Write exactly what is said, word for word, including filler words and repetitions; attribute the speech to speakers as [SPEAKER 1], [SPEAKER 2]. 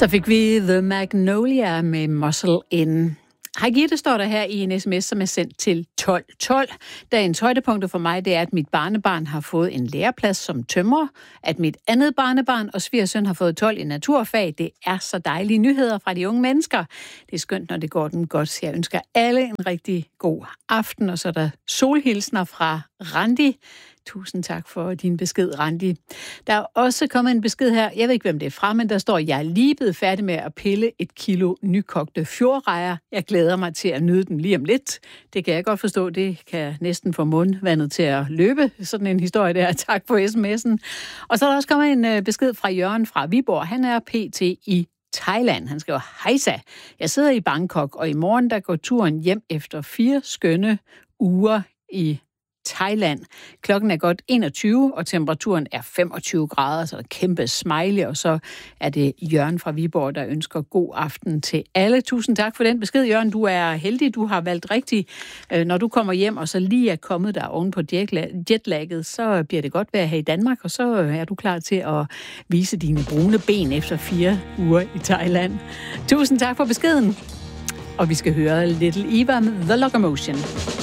[SPEAKER 1] Så fik vi The Magnolia med Muscle In. Hej Gitte, står der her i en sms, som er sendt til tolv tolv. Dagens højdepunkter for mig, det er, at mit barnebarn har fået en læreplads som tømrer, at mit andet barnebarn og svigersøn har fået tolv i naturfag. Det er så dejlige nyheder fra de unge mennesker. Det er skønt, når det går dem godt. Jeg ønsker alle en rigtig god aften, og så er der solhilsner fra Randi. Tusind tak for din besked, Randi. Der er også kommet en besked her. Jeg ved ikke, hvem det er fra, men der står, jeg er lige blevet færdig med at pille et kilo nykogte fjordrejer. Jeg glæder mig til at nyde dem lige om lidt. Det kan jeg godt forstå. Det kan næsten få mundvandet til at løbe. Sådan en historie der. Tak på sms'en. Og så er der også kommet en besked fra Jørgen fra Viborg. Han er pt. i Thailand. Han skriver, hejsa. Jeg sidder i Bangkok, og i morgen der går turen hjem efter fire skønne uger i Thailand. Klokken er godt enogtyve, og temperaturen er femogtyve grader, så der er kæmpe smiley, og så er det Jørgen fra Viborg, der ønsker god aften til alle. Tusind tak for den besked, Jørgen. Du er heldig, du har valgt rigtigt. Når du kommer hjem, og så lige er kommet der oven på jetlagget, så bliver det godt vejr her i Danmark, og så er du klar til at vise dine brune ben efter fire uger i Thailand. Tusind tak for beskeden. Og vi skal høre Little Eva med The Locomotion.